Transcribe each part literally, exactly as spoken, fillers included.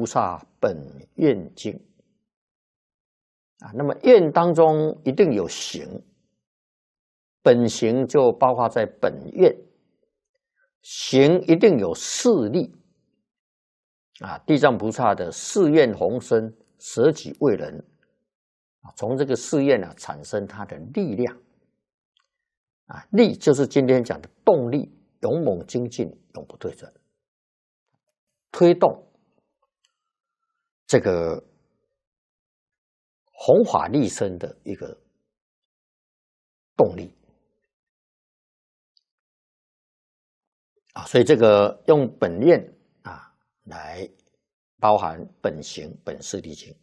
菩萨本愿经啊，那么愿当中一定有行，本行就包括在本愿，行一定有事力啊。地藏菩萨的誓愿宏深，舍己为人啊，从这个誓愿啊产生它的力量啊，力就是今天讲的动力，勇猛精进，永不退转，推动这个弘法利生的一个动力啊，所以这个用本愿啊来包含本行、本事力经。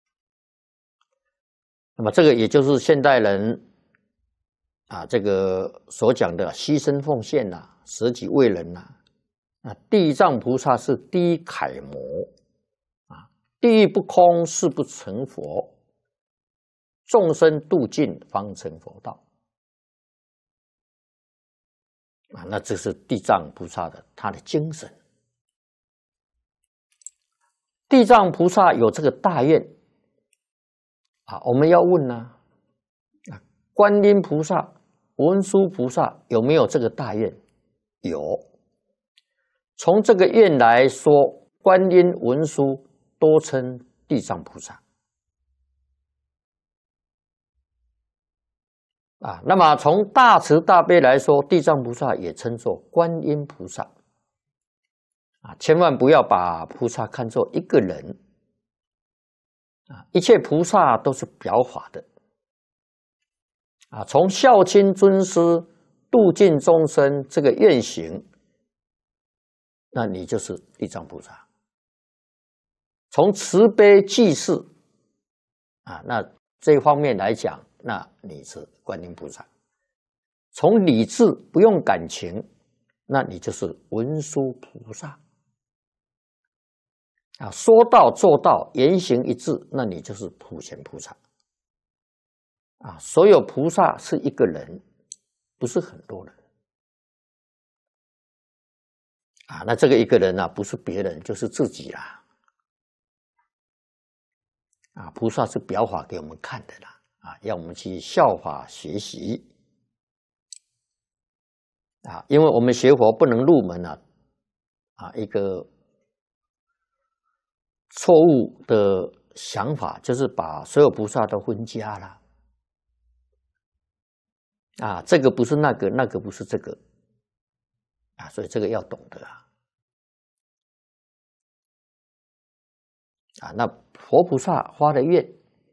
那么这个也就是现代人啊这个所讲的牺牲奉献呐、啊、舍己为人呐、啊，啊，地藏菩萨是第一楷模啊，地狱不空，誓不成佛。众生度尽，方成佛道啊！那这是地藏菩萨的他的精神。地藏菩萨有这个大愿啊，我们要问呢啊，观音菩萨、文殊菩萨有没有这个大愿？有。从这个愿来说，观音、文殊都称地藏菩萨。啊，那么从大慈大悲来说，地藏菩萨也称作观音菩萨。啊，千万不要把菩萨看作一个人。啊，一切菩萨都是表法的。啊，从孝亲尊师、度尽众生这个愿行，那你就是地藏菩萨。从慈悲济世，啊，那这一方面来讲，那你是观音菩萨。从理智不用感情，那你就是文殊菩萨。啊，说到做到，言行一致，那你就是普贤菩萨。啊，所有菩萨是一个人，不是很多人。啊，那这个一个人呢、啊，不是别人，就是自己啦。啊，菩萨是表法给我们看的啦。啊，要我们去效法学习啊，因为我们学佛不能入门啊，啊，一个错误的想法就是把所有菩萨都分家了啊，这个不是那个，那个不是这个啊，所以这个要懂得啊。啊，那佛菩萨发的愿。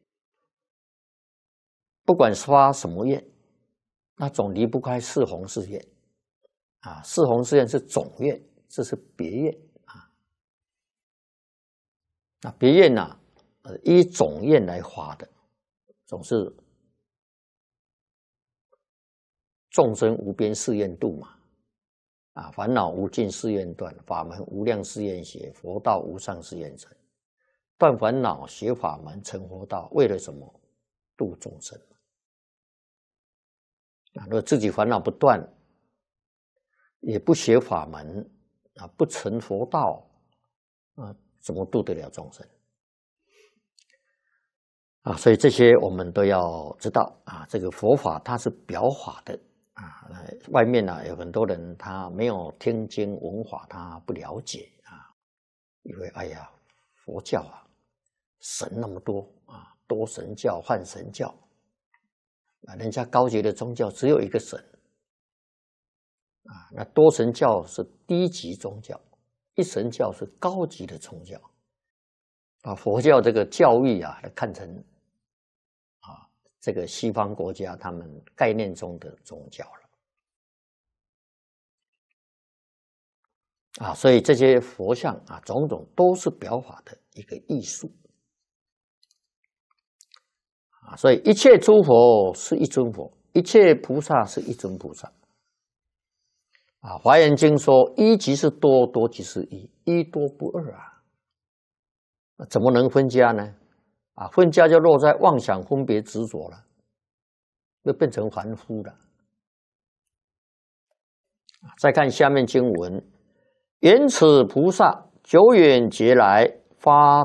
不管是发什么愿，那总离不开四弘誓愿啊。四弘誓愿是总愿，这是别愿啊。那别愿呢、啊，呃，依总愿来发的，总是众生无边誓愿度嘛，啊，烦恼无尽誓愿断，法门无量誓愿学，佛道无上誓愿成。断烦恼，学法门，成佛道，为了什么？度众生。啊，如果自己烦恼不断，也不学法门啊，不成佛道啊，怎么度得了众生啊？所以这些我们都要知道啊。这个佛法它是表法的啊，外面呢、啊、有很多人他没有听经闻法，他不了解啊，以为哎呀，佛教啊，神那么多啊，多神教、幻神教。啊，人家高级的宗教只有一个神，啊，那多神教是低级宗教，一神教是高级的宗教，把佛教这个教育啊，看成啊这个西方国家他们概念中的宗教了，啊，所以这些佛像啊，种种都是表法的一个艺术。啊，所以一切诸佛是一尊佛，一切菩萨是一尊菩萨。啊，《华严经》说：“一即是多，多即是一，一多不二啊。”怎么能分家呢？啊，分家就落在妄想、分别、执着了，就变成凡夫了。再看下面经文：“缘此菩萨久远劫来发